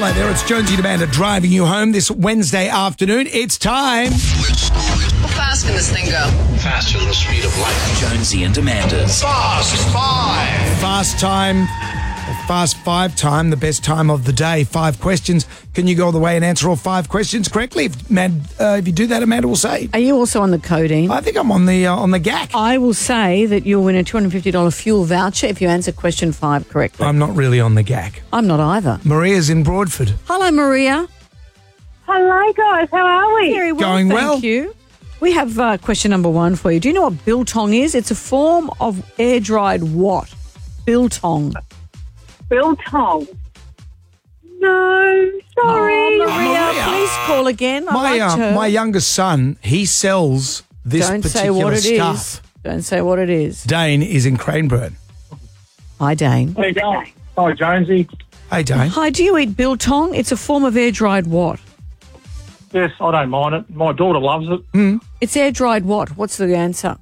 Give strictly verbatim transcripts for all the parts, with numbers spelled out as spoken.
Hello there, it's Jonesy and Amanda driving you home this Wednesday afternoon. It's time. How fast can this thing go? Faster than the speed of light. Jonesy and Amanda's Fast Five. Fast time, or fast five time, the best time of the day. Five questions. Can you go all the way and answer all five questions correctly? If, man, uh, if you do that, Amanda will say. Are you also on the codeine? I think I'm on the uh, on the G A C. I will say that you'll win a two hundred fifty dollars fuel voucher if you answer question five correctly. I'm not really on the G A C. I'm not either. Maria's in Broadford. Hello, Maria. Hello, guys. How are we? Very well, Going thank well. you. We have uh, question number one for you. Do you know what biltong is? It's a form of air-dried what? Biltong. Biltong. No, sorry. Oh, Maria, Maria. please call again. I My liked uh, her. my youngest son, he sells this Don't say particular what it is. stuff. Don't say what it is. Dane is in Craneburn. Hi, Dane. How you going? Hi, Jonesy. Hey, Dane. Hi, do you eat biltong? It's a form of air-dried what? Yes, I don't mind it. My daughter loves it. It's air-dried what? What's the answer?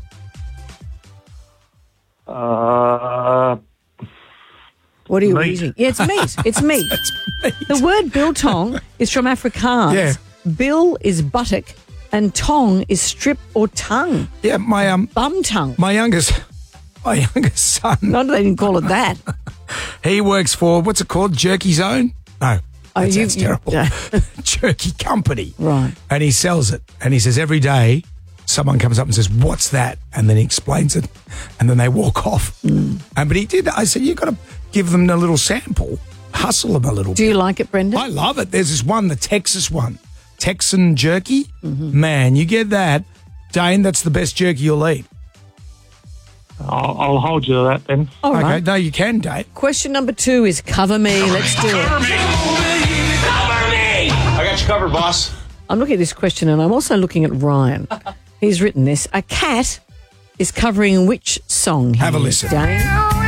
Uh, What are you Meat. eating? Yeah, it's meat. It's meat. It's me. The word biltong is from Afrikaans. Yeah. Bill is buttock and tong is strip or tongue. Yeah, my um, Bum tongue. my youngest, my youngest son, Not that they didn't call it that. he works for what's it called? Jerky Zone? No, Oh, that you- sounds you- terrible. yeah. Jerky Company. Right. And he sells it, and he says every day someone comes up and says, "What's that?" And then he explains it, and then they walk off. Mm. And but he did. I said, "You've got to give them a little sample, hustle them a little." Do bit. you like it, Brendan? I love it. There's this one, the Texas one, Texan jerky. Man, you get that, Dane. That's the best jerky you'll eat. I'll, I'll hold you to that then. All Okay, right. no, you can, Dane. Question number two is cover me. Let's do it. Cover me. I got you covered, boss. I'm looking at this question and I'm also looking at Ryan. He's written this. A cat is covering which song? Have a here, listen. Dane?